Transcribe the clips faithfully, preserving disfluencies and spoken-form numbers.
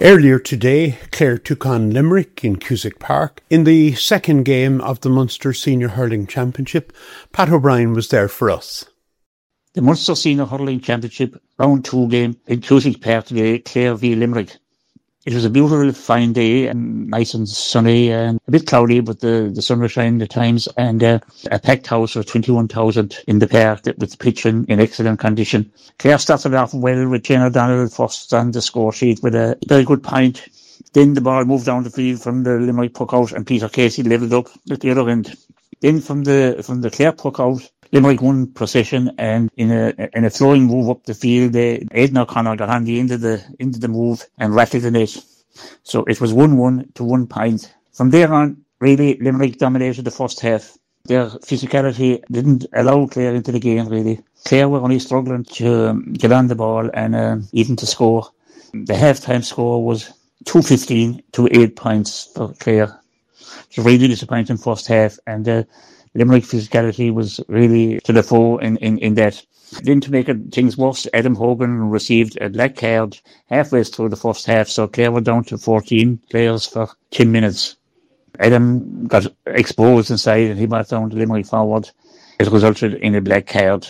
Earlier today, Clare took on Limerick in Cusack Park. In the second game of the Munster Senior Hurling Championship, Pat O'Brien was there for us. The Munster Senior Hurling Championship round two game in Cusack Park today, Clare v Limerick. It was a beautiful, fine day, and nice and sunny, and a bit cloudy, but the, the sun was shining at times, and uh, a packed house of twenty-one thousand in the park with the pitch in, in excellent condition. Clare started off well with Shane O'Donnell first on the score sheet with a very good point. Then the ball moved down the field from the Limerick puck out, and Peter Casey levelled up at the other end. Then from the from the Clare puck out, Limerick won possession, and in a in a flowing move up the field, uh, Aidan O'Connor got on the end of the into the move and rattled the net. So it was one one to one point. From there on, really, Limerick dominated the first half. Their physicality didn't allow Clare into the game, really. Clare were only struggling to um, get on the ball and um, even to score. The half-time score was two fifteen to eight points for Clare. It was really disappointing first half, and uh, Limerick physicality was really to the fore in, in, in that. Then to make things worse, Adam Hogan received a black card halfway through the first half, so Clare were down to fourteen players for ten minutes. Adam got exposed inside and he brought down the Limerick forward. It resulted in a black card.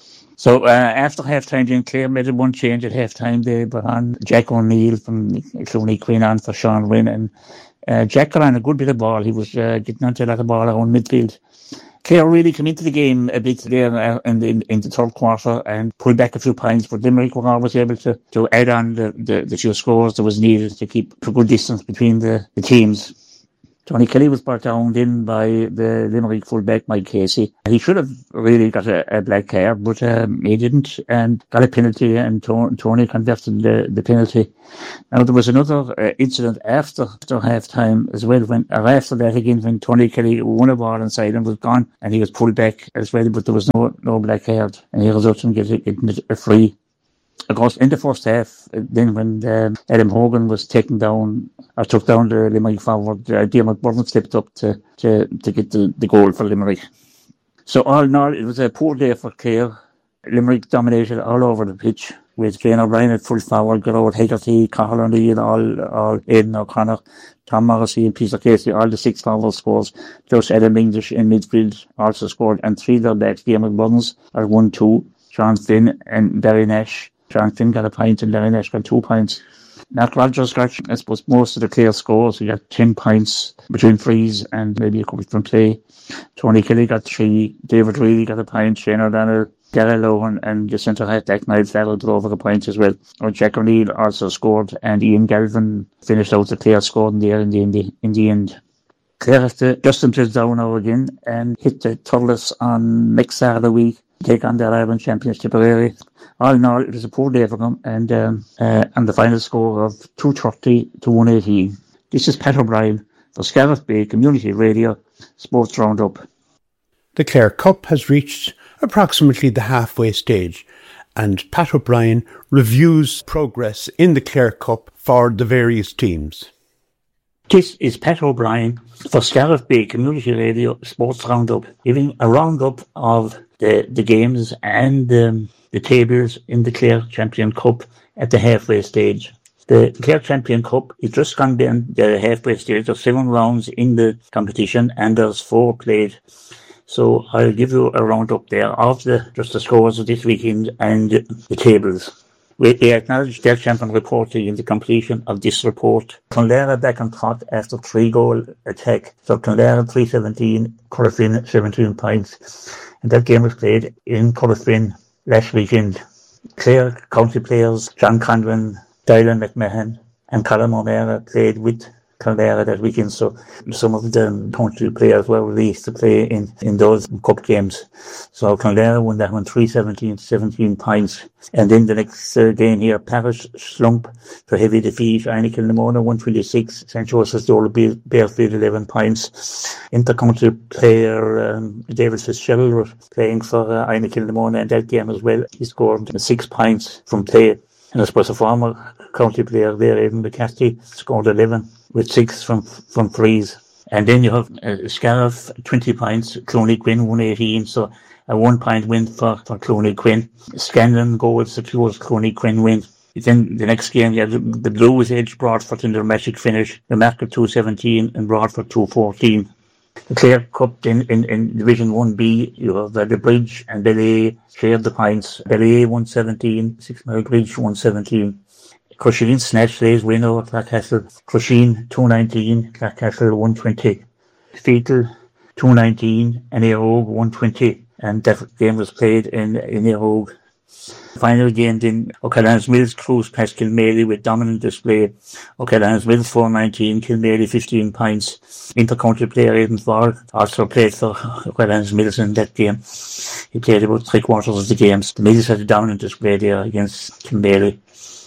So uh, after half-time, then Clare made one change at half-time. They brought on Jack O'Neill from Clooney Quinn on for Sean Wynn, and uh, Jack got on a good bit of ball. He was uh, getting onto a lot of ball around midfield. Clare really came into the game a bit there in the, in the third quarter and pulled back a few points, but Limerick were always able to, to add on the, the, the few scores that was needed to keep a good distance between the, the teams. Tony Kelly was brought down in by the Limerick fullback, Mike Casey. He should have really got a, a black card, but um, he didn't, and got a penalty, and to- Tony converted the, the penalty. Now, there was another uh, incident after, after half-time as well, when, or after that again, when Tony Kelly won a ball inside and was gone, and he was pulled back as well, but there was no no black card, and he resulted in getting, getting a free. Of course, in the first half, then when um, Adam Hogan was taken down, or took down the Limerick forward, uh, Diarmuid Byrne stepped up to, to, to get the, the goal for Limerick. So all in all, it was a poor day for Clare. Limerick dominated all over the pitch, with Shane O'Brien at full forward, Gerard Hegarty, Cathal O'Neill, all, all Aidan O'Connor, Tom Morrissey and Peter Casey, all the six forward scores. Plus Adam English in midfield also scored, and three of their backs, Diarmuid Burns, are one two, Sean Flynn and Barry Nash. Sean Flynn got a point and Larry Nash got two points. Matt Rogers got, I suppose, most of the Clare scores. He got ten points between frees and maybe a couple from play. Tony Kelly got three. David Reilly got a point. Shane O'Donnell, Gary Lohan, and the centre half back Niall Farrell drove over a point as well. Or Jack O'Neill also scored, and Ian Galvin finished out the Clare score in the, in the, in the, in the end. Clare have to dust themselves down now again and hit the Thurles on next Saturday week. Take on their Ireland Champions Tipperary. All in all, it was a poor day for them, and um, uh, and the final score of two thirty to one eighteen. This is Pat O'Brien for Scariff Bay Community Radio Sports Roundup. The Clare Cup has reached approximately the halfway stage, and Pat O'Brien reviews progress in the Clare Cup for the various teams. This is Pat O'Brien for Scariff Bay Community Radio Sports Roundup, giving a roundup of the, the games and um, the tables in the Clare Champion Cup at the halfway stage. The Clare Champion Cup is just gone down the halfway stage. There's seven rounds in the competition and there's four played. So I'll give you a roundup there of the just the scores of this weekend and the tables. We acknowledge their champion reporting in the completion of this report. Clonlara back on top after three goal attack. So Clonlara three seventeen, Corofin seventeen points. And that game was played in Corofin last weekend. Clare County players John Conlon, Dylan McMahon and Colin O'Meara played with Clonlara that weekend, so some of the country players were released to play in, in those cup games. So Clonlara won that one three seventeen, seventeen points. And then the next uh, game here, Parish slump for heavy defeat, Einekil Limona one twenty-six, Saint Joseph's Dole Bearfield eleven points. Intercounty player um, David Fitzgerald was playing for uh, Einekil Limona in that game as well. He scored six points from play. And I suppose a former county player there, Aidan McCarthy, scored eleven with six from from frees. And then you have uh, Scariff, twenty points, Clooney Quinn, one eighteen, so a one point win for, for Clooney Quinn. Scanlon goals secures Clooney Quinn win. Then the next game, yeah, the, the Blues edged Broadford in their magic finish. The Market two seventeen and Broadford two fourteen. The Clare Cup in, in, in Division one B, you have uh, the Bridge and Ballet shared the points. Ballet one seventeen, Six Mile Bridge one seventeen. Crusheen snatched Ray's win over Clarecastle. Crusheen two nineteen, Clarecastle one twenty. Fetal two nineteen and Aerogue one twenty. And that game was played in, in Aerogue. Final game in O'Callaghan's Mills cruised past Kilmaley with dominant display. O'Callaghan's Mills four nineteen, Kilmaley fifteen points. Inter-county player Aidan Ford also played for O'Callaghan's Mills in that game. He played about three quarters of the games. The Mills had a dominant display there against Kilmaley.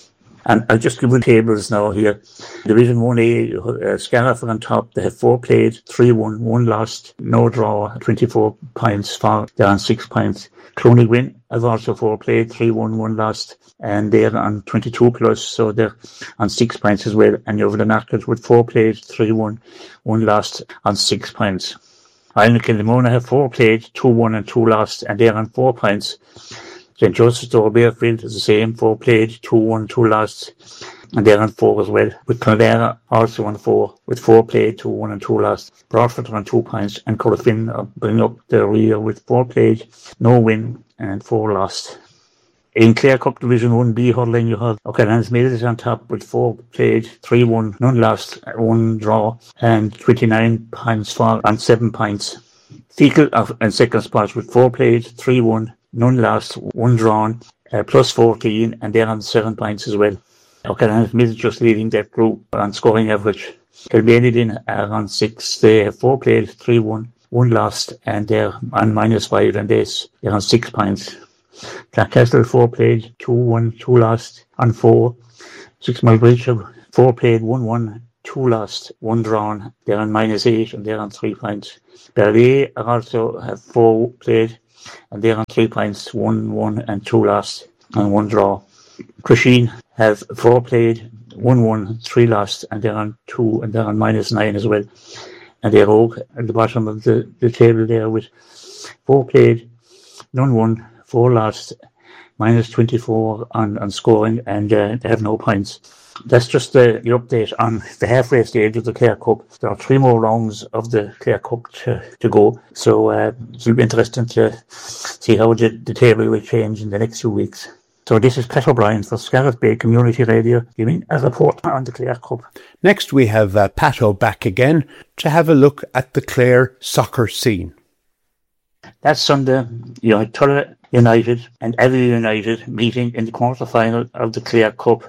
And I'll just give you the tables now here. Division one A, uh, Scariff are on top. They have four played, three won, one lost, no draw, twenty-four points for, they're on six points. Cloney Gwyn have also four played, three won, one lost, and they're on twenty-two plus, so they're on six points as well. And over the Market with four played, three won, one lost, on six points. Ireland Kilmona have four played, two won and two lost, and they're on four points. Saint Joseph's Door Bearfield is the same, four played, two won, two lost, and they're on four as well. With Clonera also on four, with four played, two won and two lost. Broadford are on two points, and Corofin are bring up the rear with four played, no win, and four lost. In Clare Cup Division one B hurling, you have O'Callaghan's Mills on top with four played, three won, none lost, one draw, and twenty-nine points for, and seven points. Fecal are in second spot with four played, three won, none lost, one drawn, uh, plus fourteen, and they're on seven points as well. O'Callaghan's Mills just leading that group on scoring average. Kilmaley are on six, they have four played, three won, one lost, and they're on minus five, and this, they're on six points. Clarecastle four played, two won, two lost, on four. Six Mile Bridge four played, one won, two lost, one drawn, they're on minus eight, and they're on three points. Ballet also have four played, and they're on three points, one won and two lost, and one draw. Crusheen have four played, one won, three lost, and they're on two, and they're on minus nine as well. And they're all at the bottom of the, the table there with four played, none won, four lost, minus twenty-four on, on scoring, and uh, they have no points. That's just the, the update on the halfway stage of the Clare Cup. There are three more rounds of the Clare Cup to, to go, so uh, it'll be interesting to see how the, the table will change in the next few weeks. So this is Pat O'Brien for Scariff Bay Community Radio giving a report on the Clare Cup. Next we have uh, Pat O back again to have a look at the Clare soccer scene. That Sunday, you had Tulla United and Avenue United meeting in the quarter-final of the Clare Cup.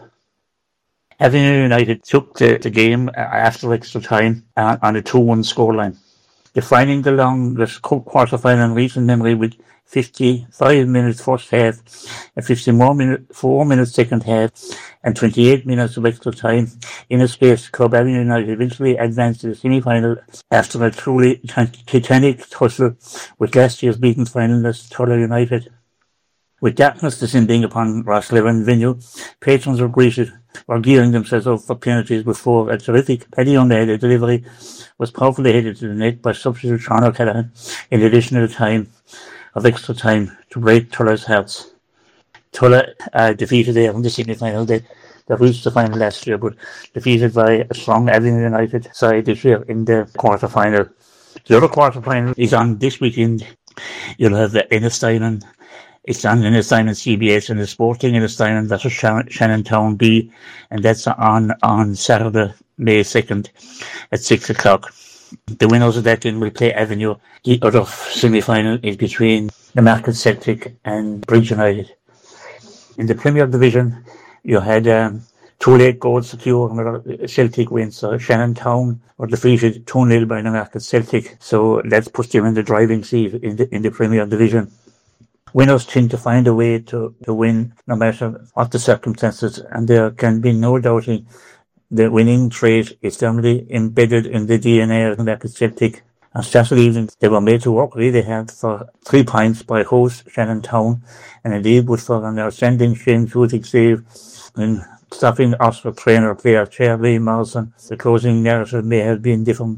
Avenue United took the, the game after extra time uh, on a two one scoreline, defining the longest cup quarter-final in recent memory with fifty-five minutes first half and fifty-four minutes, four minutes second half and twenty-eight minutes of extra time. In a space, Club Avenue United eventually advanced to the semi-final after a truly titanic tussle with last year's beaten finalist Tulla United. With darkness descending upon Rosslevin venue, patrons were greeted, were gearing themselves up for penalties before a terrific Paddy O'Neill delivery was powerfully headed to the net by substitute Sean O'Callaghan in additional time of extra time to break Tulla's hearts. Tulla uh, defeated there in the semi-final. They, they reached the final last year, but defeated by a strong Avenue United side this year in the quarter-final. The other quarter-final is on this weekend. You'll have the Ennistyne. It's on Ennistyne and C B S and the Sporting Ennistyne versus Shannontown B, and that's on on Saturday, May second at six o'clock. The winners of that then will play Avenue. The other semi-final is between the Market Celtic and Bridge United. In the Premier Division, you had um, two late goals secured and a Celtic win, so Shannontown were defeated two nil by the Market Celtic, so that puts them in the driving seat in the, in the Premier Division. Winners tend to find a way to, to win no matter what the circumstances, and there can be no doubting the winning trait is firmly embedded in the D N A of the Market Celtic. On Saturday evening, they were made to work really hard for three points by host Shannontown, and indeed was for an outstanding Shane shooting save in stopping Oxford trainer player Charlie Morrison. The closing narrative may have been different.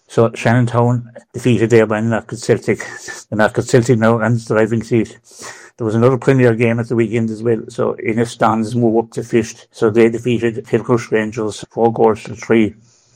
So Shannontown defeated there by Knockett Celtic. The Knockett Celtic now runs the driving seat. There was another Premier game at the weekend as well. So Inniston's move up to fifth. So they defeated Kilcrush Rangers four goals to three.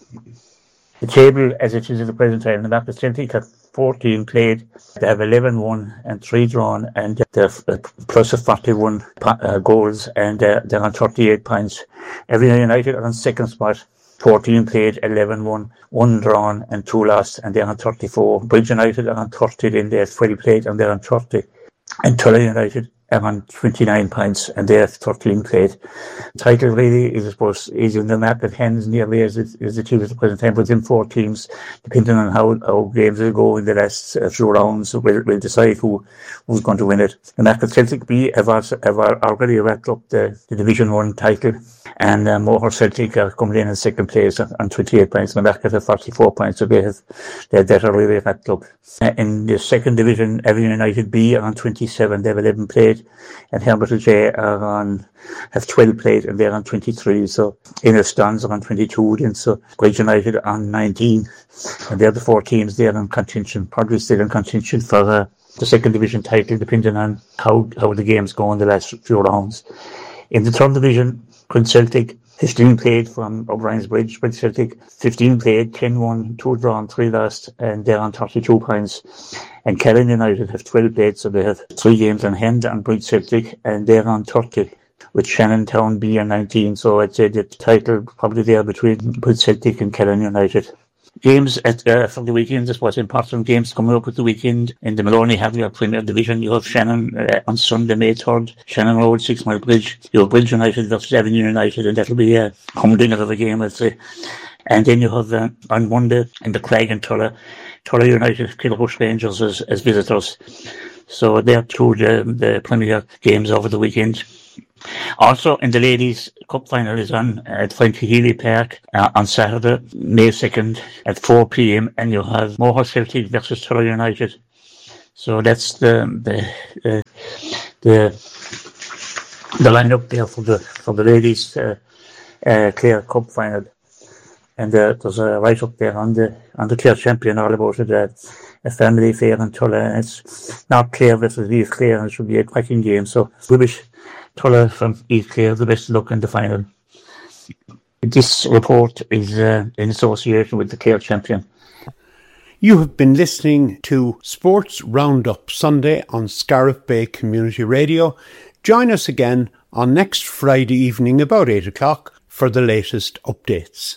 The table as it is at the present time, the Knockett Celtic have fourteen played. They have eleven won and three drawn, and they have a plus of forty-one uh, goals, and uh, they're on thirty-eight points. Everything United are on second spot. fourteen played, eleven won, one drawn and two lost, and they're on thirty-four. Bridge United are on thirty, then they have twenty played and they're on thirty. And Tulla United are on twenty-nine points and they have thirteen played. Title really is, I suppose, easier than that, but hands nearly as it is achieved at the present time within four teams, depending on how, how games will go in the last uh, few rounds. We'll, we'll decide who who's going to win it. And that could Celtic B have, also, have already wrapped up the, the Division one title. And uh, Moher Celtic are coming in in second place on twenty-eight points. Malacket have forty-four points, so they have they're better really at that club. Uh, in the second division, Everton United B are on twenty-seven, they have eleven played, and Hermitage J are on have twelve played and they're on twenty-three. So Inniston's are on twenty-two, then so Bridge United on nineteen, and they're the four teams there in contention, probably still in contention for uh, the second division title, depending on how how the games go in the last few rounds. In the third division, Prince Celtic, fifteen played from O'Brien's Bridge. Prince Celtic, fifteen played, ten won, two drawn, three lost, and they're on thirty-two points. And Callan United have twelve played, so they have three games on hand on Prince Celtic, and they're on thirty, with Shannontown B on nineteen. So I'd say the title probably there between Prince Celtic and Callan United. Games at, uh, for the weekend, I suppose important games coming up at the weekend. In the Maloney Harrier Premier Division, you have Shannon uh, on Sunday, May third, Shannon Road, Six Mile Bridge. You have Bridge United versus Avenue United, and that'll be a humdinger of a game, I'd say. And then you have uh, on Monday in the Craig and Tulla, Tulla United, Kilcrush Rangers as, as visitors. So they're two the, the Premier games over the weekend. Also, in the Ladies' Cup final is on at Frankie Healy Park uh, on Saturday, May second at four p.m. and you have Moher Celtic versus Tulla United. So that's the the uh, the the lineup there for the for the Ladies' uh, uh, Clare Cup final. And uh, there's a write up there on the on the Clare champion all about it. Uh, a family affair in Tulla, and it's not Clare versus East Clare, and it should be a cracking game. So we wish Tulla from East Clare the best of luck in the final. This report is uh, in association with the Clare champion. You have been listening to Sports Roundup Sunday on Scariff Bay Community Radio. Join us again on next Friday evening about eight o'clock for the latest updates.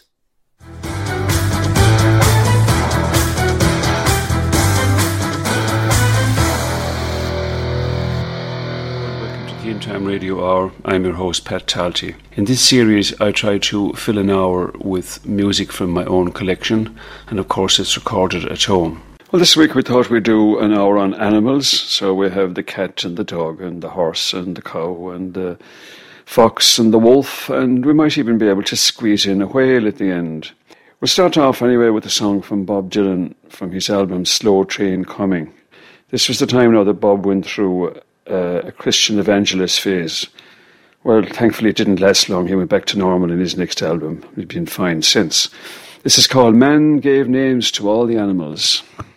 Game Time Radio Hour. I'm your host, Pat Talty. In this series, I try to fill an hour with music from my own collection, and of course it's recorded at home. Well, this week we thought we'd do an hour on animals, so we have the cat and the dog and the horse and the cow and the fox and the wolf, and we might even be able to squeeze in a whale at the end. We'll start off anyway with a song from Bob Dylan from his album Slow Train Coming. This was the time now that Bob went through Uh, a Christian evangelist phase. Well, thankfully it didn't last long. He went back to normal in his next album. He's been fine since. This is called Man Gave Names to All the Animals.